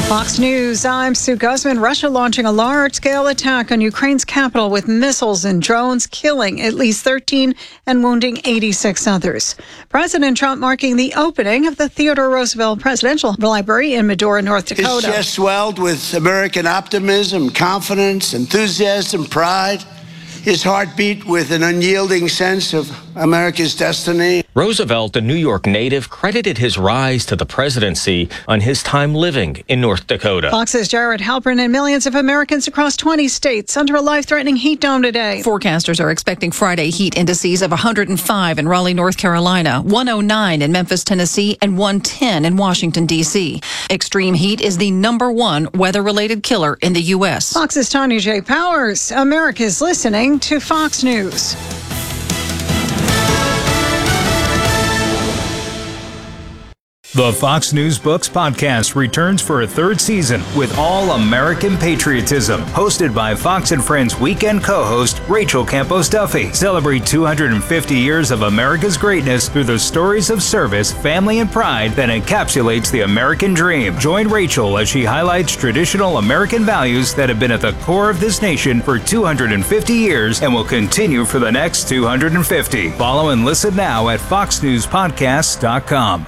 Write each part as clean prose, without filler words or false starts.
Fox News, I'm Sue Guzman. Russia launching a large-scale attack on Ukraine's capital with missiles and drones, killing at least 13 and wounding 86 others. President Trump marking the opening of the Theodore Roosevelt Presidential Library in Medora, North Dakota. His chest swelled with American optimism, confidence, enthusiasm, pride. His heart beat with an unyielding sense of America's destiny. Roosevelt, a New York native, credited his rise to the presidency on his time living in North Dakota. Fox's Jared Halpern and millions of Americans across 20 states under a life-threatening heat dome today. Forecasters are expecting Friday heat indices of 105 in Raleigh, North Carolina, 109 in Memphis, Tennessee, and 110 in Washington, D.C. Extreme heat is the #1 weather-related killer in the U.S. Fox's Tanya J. Powers. America's listening to Fox News. The Fox News Books podcast returns for a third season with all American patriotism. Hosted by Fox and Friends weekend co-host Rachel Campos Duffy. Celebrate 250 years of America's greatness through the stories of service, family, and pride that encapsulates the American dream. Join Rachel as she highlights traditional American values that have been at the core of this nation for 250 years and will continue for the next 250. Follow and listen now at foxnewspodcasts.com.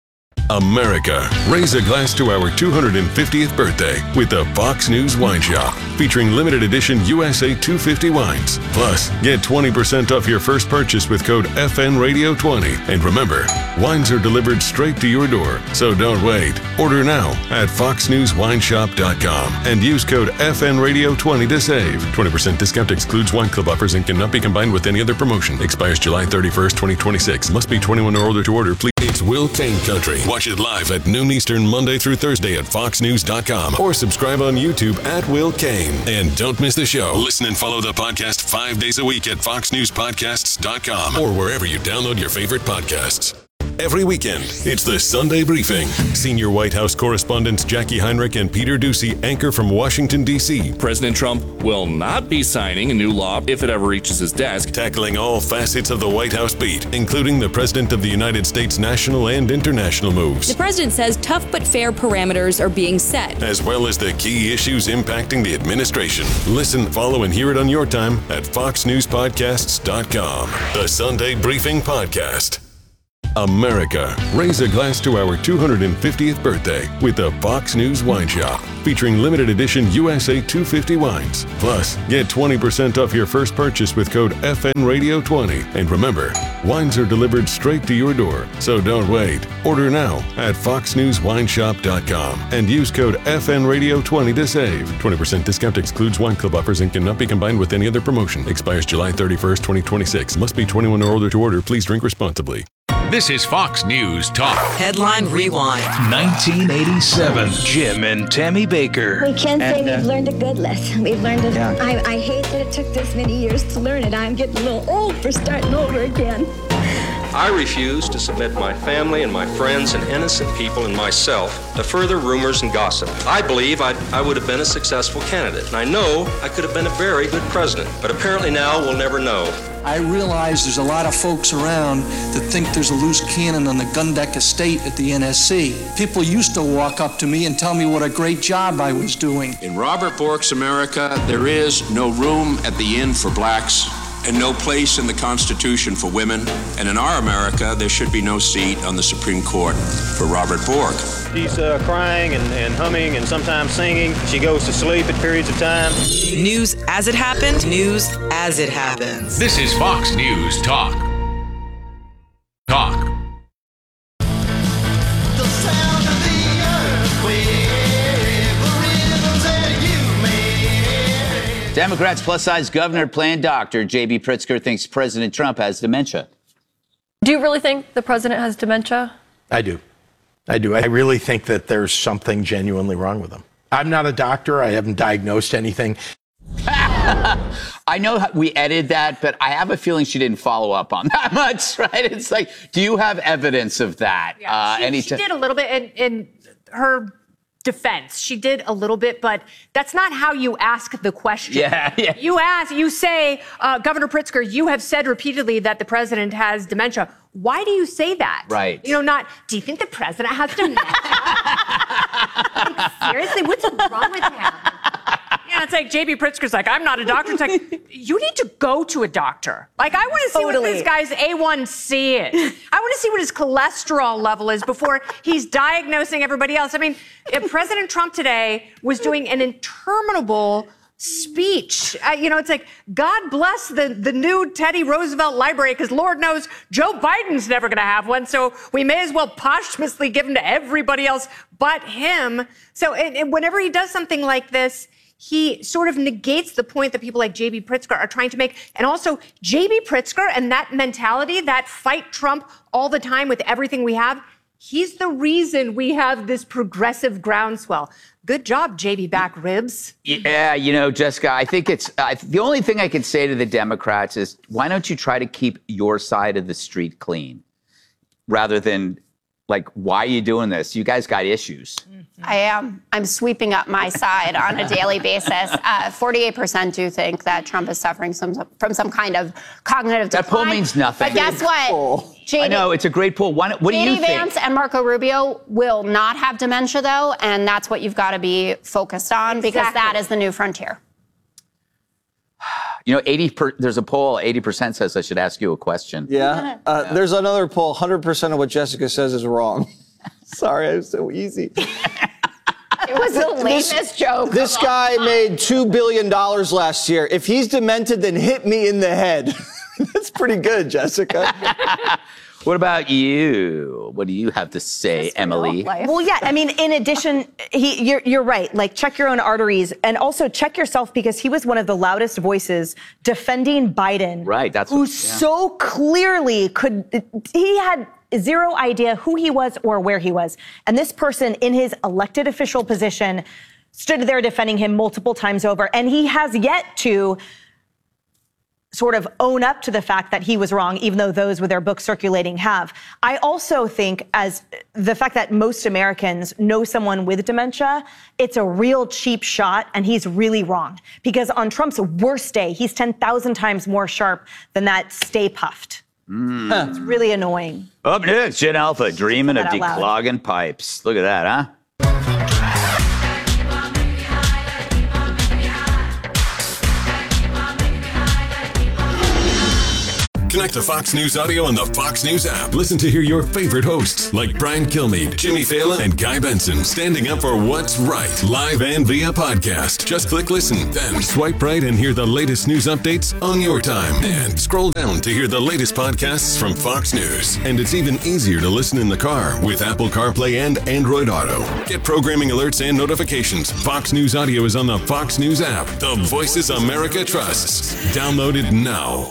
America, raise a glass to our 250th birthday with the Fox News Wine Shop, featuring limited edition USA 250 wines. Plus, get 20% off your first purchase with code FNRadio20. And remember, wines are delivered straight to your door, so don't wait. Order now at foxnewswineshop.com and use code FNRadio20 to save. 20% discount excludes wine club offers and cannot be combined with any other promotion. Expires July 31st, 2026. Must be 21 or older to order. Please. It's Will Kane Country. Watch it live at noon Eastern, Monday through Thursday at foxnews.com or subscribe on YouTube at Will Kane. And don't miss the show. Listen and follow the podcast 5 days a week at foxnewspodcasts.com or wherever you download your favorite podcasts. Every weekend, it's the Sunday Briefing. Senior White House correspondents Jackie Heinrich and Peter Doocy anchor from Washington, D.C. President Trump will not be signing a new law if it ever reaches his desk. Tackling all facets of the White House beat, including the President of the United States' national and international moves. The president says tough but fair parameters are being set, as well as the key issues impacting the administration. Listen, follow, and hear it on your time at foxnewspodcasts.com. The Sunday Briefing Podcast. America, raise a glass to our 250th birthday with the Fox News Wine Shop, featuring limited edition USA 250 wines. Plus, get 20% off your first purchase with code FNRadio20. And remember, wines are delivered straight to your door, so don't wait. Order now at foxnewswineshop.com and use code FNRadio20 to save. 20% discount excludes wine club offers and cannot be combined with any other promotion. Expires July 31st, 2026. Must be 21 or older to order. Please drink responsibly. This is Fox News Talk. Headline Rewind. 1987. Jim and Tammy Baker. We can't say we've learned a good lesson. We've learned it. Yeah. I hate that it took this many years to learn it. I'm getting a little old for starting over again. I refuse to submit my family and my friends and innocent people and myself to further rumors and gossip. I believe I would have been a successful candidate, and I know I could have been a very good president, but apparently now we'll never know. I realize there's a lot of folks around that think there's a loose cannon on the Gundeck estate at the NSC. People used to walk up to me and tell me what a great job I was doing. In Robert Bork's America, there is no room at the inn for blacks and no place in the Constitution for women. And in our America, there should be no seat on the Supreme Court for Robert Bork. She's crying and humming and sometimes singing. She goes to sleep at periods of time. News as it happened, news as it happens. This is Fox News Talk. Talk. Democrats' plus-size governor playing doctor J.B. Pritzker thinks President Trump has dementia. Do you really think the president has dementia? I do. I really think that there's something genuinely wrong with him. I'm not a doctor. I haven't diagnosed anything. I know we edited that, but I have a feeling she didn't follow up on that much, right? It's like, do you have evidence of that? Yeah, she did a little bit in her defense. She did a little bit, but that's not how you ask the question. Yeah. You say, Governor Pritzker, you have said repeatedly that the president has dementia. Why do you say that? Right. Not, do you think the president has dementia? seriously, what's wrong with him? Yeah, it's like J.B. Pritzker's like, I'm not a doctor. It's like, you need to go to a doctor. Like, I want to see what this guy's A1C is. I want to see what his cholesterol level is before he's diagnosing everybody else. I mean, President Trump today was doing an interminable speech. It's like, God bless the new Teddy Roosevelt Library, because Lord knows Joe Biden's never going to have one, so we may as well posthumously give them to everybody else but him. So and whenever he does something like this, he sort of negates the point that people like J.B. Pritzker are trying to make. And also, J.B. Pritzker and that mentality, that fight Trump all the time with everything we have, he's the reason we have this progressive groundswell. Good job, J.B. Back Ribs. Yeah, Jessica, I think it's the only thing I can say to the Democrats is, why don't you try to keep your side of the street clean rather than, like, why are you doing this? You guys got issues. I am. I'm sweeping up my side on a daily basis. 48% do think that Trump is suffering from some kind of cognitive decline. That poll means nothing. But guess what? I know, it's a great poll. What do you think? JD Vance and Marco Rubio will not have dementia, though, and that's what you've got to be focused on, because that is the new frontier. There's a poll, 80% says I should ask you a question. Yeah. There's another poll, 100% of what Jessica says is wrong. Sorry, it was so easy. It was the lamest joke. This guy made $2 billion last year. If he's demented, then hit me in the head. That's pretty good, Jessica. What about you? What do you have to say, Emily? Well, yeah, I mean, in addition, you're right. Like, check your own arteries, and also check yourself, because he was one of the loudest voices defending Biden. Right, so clearly he had zero idea who he was or where he was. And this person in his elected official position stood there defending him multiple times over, and he has yet to sort of own up to the fact that he was wrong, even though those with their books circulating have. I also think, as the fact that most Americans know someone with dementia, it's a real cheap shot, and he's really wrong. Because on Trump's worst day, he's 10,000 times more sharp than that Stay Puffed. It's really annoying. Up next, Gen Alpha, dreaming of declogging pipes. Look at that, huh? Connect to Fox News Audio on the Fox News app. Listen to hear your favorite hosts like Brian Kilmeade, Jimmy Fallon, and Guy Benson standing up for what's right, live and via podcast. Just click listen, then swipe right and hear the latest news updates on your time. And scroll down to hear the latest podcasts from Fox News. And it's even easier to listen in the car with Apple CarPlay and Android Auto. Get programming alerts and notifications. Fox News Audio is on the Fox News app. The voices America trusts. Download it now.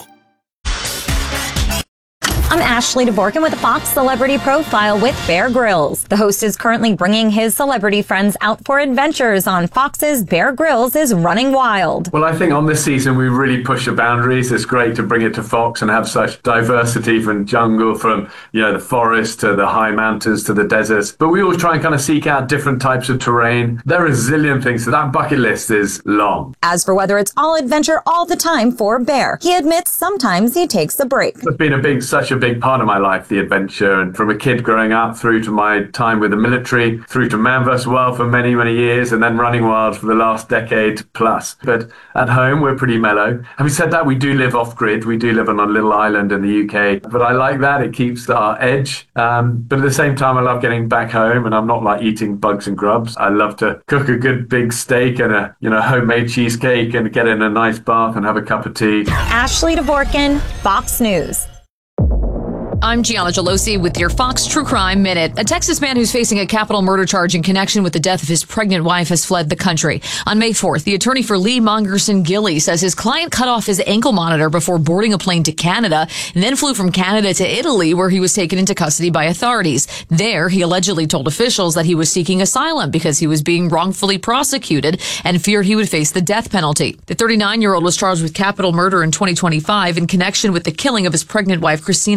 I'm Ashley Dvorkin with a Fox Celebrity Profile with Bear Grylls. The host is currently bringing his celebrity friends out for adventures on Fox's Bear Grylls is Running Wild. Well, I think on this season, we really push the boundaries. It's great to bring it to Fox and have such diversity from jungle, from, the forest to the high mountains to the deserts. But we always try and kind of seek out different types of terrain. There are a zillion things, so that bucket list is long. As for whether it's all adventure all the time for Bear, he admits sometimes he takes a break. It's been such a big part of my life, the adventure, and from a kid growing up through to my time with the military, through to Man vs. Wild for many, many years, and then Running Wild for the last decade plus. But at home, we're pretty mellow. Having said that, we do live off-grid. We do live on a little island in the UK. But I like that. It keeps our edge. But at the same time, I love getting back home, and I'm not like eating bugs and grubs. I love to cook a good big steak and a homemade cheesecake and get in a nice bath and have a cup of tea. Ashley Dvorkin, Fox News. I'm Gianna Gelosi with your Fox True Crime Minute. A Texas man who's facing a capital murder charge in connection with the death of his pregnant wife has fled the country. On May 4th, the attorney for Lee Mongerson Gilley says his client cut off his ankle monitor before boarding a plane to Canada and then flew from Canada to Italy, where he was taken into custody by authorities. There, he allegedly told officials that he was seeking asylum because he was being wrongfully prosecuted and feared he would face the death penalty. The 39-year-old was charged with capital murder in 2025 in connection with the killing of his pregnant wife, Christina Bauer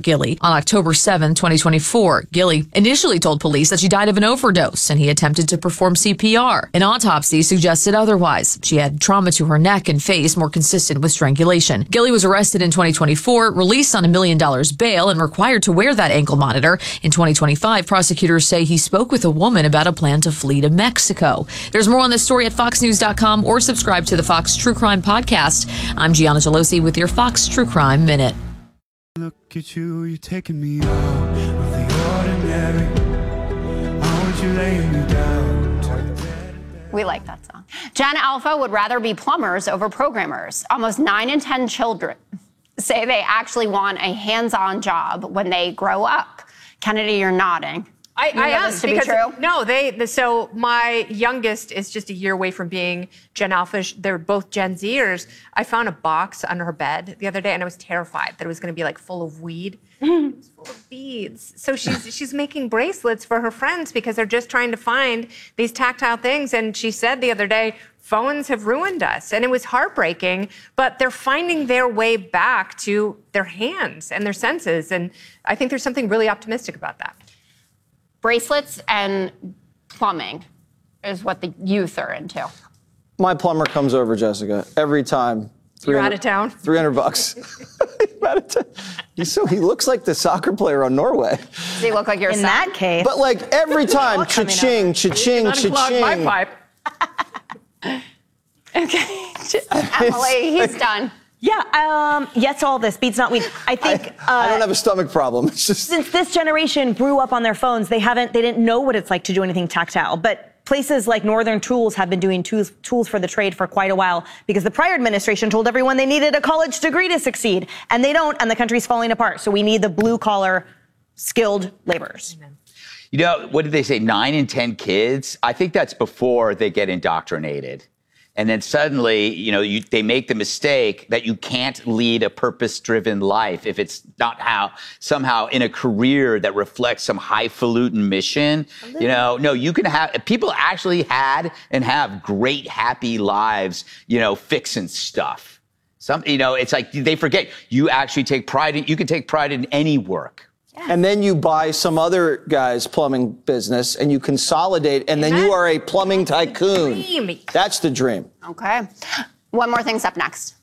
Gilley. On October 7, 2024, Gilley initially told police that she died of an overdose and he attempted to perform CPR. An autopsy suggested otherwise. She had trauma to her neck and face more consistent with strangulation. Gilley was arrested in 2024, released on $1 million bail, and required to wear that ankle monitor. In 2025, prosecutors say he spoke with a woman about a plan to flee to Mexico. There's more on this story at foxnews.com or subscribe to the Fox True Crime Podcast. I'm Gianna Gelosi with your Fox True Crime Minute. Look at you, you're taking me out of the ordinary. I want you laying me down. We like that song. Gen Alpha would rather be plumbers over programmers. Almost 9 in 10 children say they actually want a hands-on job when they grow up. Kennedy, you're nodding. I am, this to be true? No, so my youngest is just a year away from being Gen Alpha. They're both Gen Zers. I found a box under her bed the other day, and I was terrified that it was going to be like full of weed. It was full of beads. So she's making bracelets for her friends because they're just trying to find these tactile things. And she said the other day, phones have ruined us. And it was heartbreaking, but they're finding their way back to their hands and their senses. And I think there's something really optimistic about that. Bracelets and plumbing is what the youth are into. My plumber comes over, Jessica, every time. You're out of town? $300. I'm out of town. He looks like the soccer player on Norway. Does he look like your son? In that case. But like every time, cha-ching, cha-ching, cha-ching. My pipe. Okay. Emily, he's done. Yeah, yes, all this. Beats not weed. I think I don't have a stomach problem. It's just since this generation grew up on their phones, they didn't know what it's like to do anything tactile. But places like Northern Tools have been doing tools for the trade for quite a while because the prior administration told everyone they needed a college degree to succeed, and they don't, and the country's falling apart. So we need the blue-collar, skilled laborers. Amen. You know, what did they say? 9 in 10 kids? I think that's before they get indoctrinated. And then suddenly, they make the mistake that you can't lead a purpose-driven life if it's not somehow in a career that reflects some highfalutin mission. No, you can people actually had and have great, happy lives, fixing stuff. It's like they forget you actually you can take pride in any work. Yeah. And then you buy some other guy's plumbing business and you consolidate, and then you are a plumbing tycoon. That's the dream. Okay. One more thing's up next.